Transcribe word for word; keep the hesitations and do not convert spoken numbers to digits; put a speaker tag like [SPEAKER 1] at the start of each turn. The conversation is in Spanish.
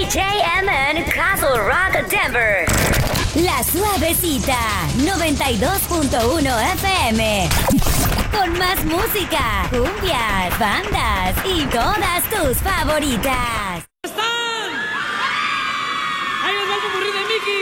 [SPEAKER 1] D J M N Castle Rock Denver. La Suavecita, noventa y dos punto uno F M. Con más música, cumbias, bandas y todas tus favoritas.
[SPEAKER 2] ¿Están? Ahí les va el popurrí de Mickey.